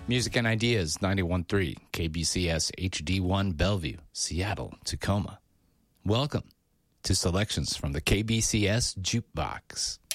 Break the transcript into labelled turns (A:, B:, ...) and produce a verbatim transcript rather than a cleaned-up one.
A: Music and Ideas, ninety-one point three, K B C S H D one Bellevue, Seattle, Tacoma. Welcome to Selections from the K B C S Jukebox.